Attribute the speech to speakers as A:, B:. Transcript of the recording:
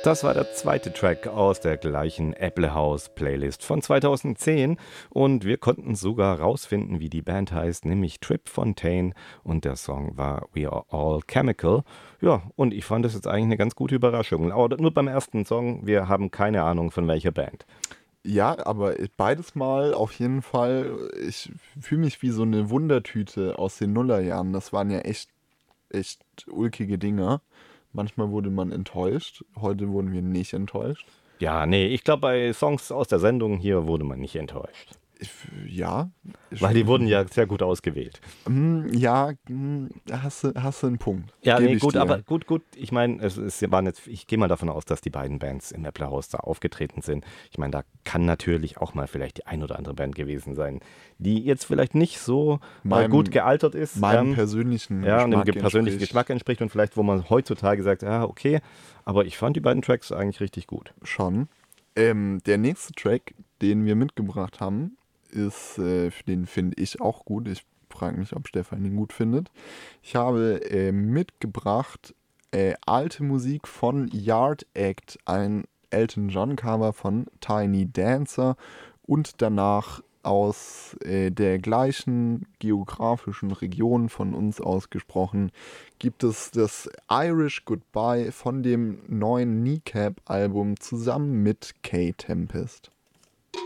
A: Das war der zweite Track aus der gleichen Apple House Playlist von 2010 und wir konnten sogar rausfinden, wie die Band heißt, nämlich Trip Fontaine und der Song war We Are All Chemical. Ja, und ich fand das jetzt eigentlich eine ganz gute Überraschung. Aber nur beim ersten Song, wir haben keine Ahnung von welcher Band.
B: Ja, aber beides Mal auf jeden Fall. Ich fühle mich wie so eine Wundertüte aus den Nullerjahren. Das waren ja echt ulkige Dinger. Manchmal wurde man enttäuscht. Heute wurden wir nicht enttäuscht.
A: Ja, nee, ich glaube, bei Songs aus der Sendung hier wurde man nicht enttäuscht.
B: Ich, ja,
A: Weil die wurden ja sehr gut ausgewählt.
B: ja, hast du einen Punkt.
A: Ja,
B: Gebe
A: nee,
B: ich
A: gut,
B: dir.
A: aber gut. Ich meine, waren jetzt, ich gehe mal davon aus, dass die beiden Bands im Apple House da aufgetreten sind. Ich meine, da kann natürlich auch mal vielleicht die ein oder andere Band gewesen sein, die jetzt vielleicht nicht so gut gealtert ist.
B: Meinem persönlichen
A: ja, und dem
B: Geschmack
A: persönlichen
B: entspricht.
A: Geschmack entspricht und vielleicht, wo man heutzutage sagt, ja, okay, aber ich fand die beiden Tracks eigentlich richtig gut.
B: Schon. Der nächste Track, den wir mitgebracht haben, ist, den finde ich auch gut. Ich frage mich, ob Stefan ihn gut findet. Ich habe mitgebracht alte Musik von Yard Act, ein Elton John Cover von Tiny Dancer und danach aus der gleichen geografischen Region von uns ausgesprochen gibt es das Irish Goodbye von dem neuen Kneecap-Album zusammen mit K-Tempest.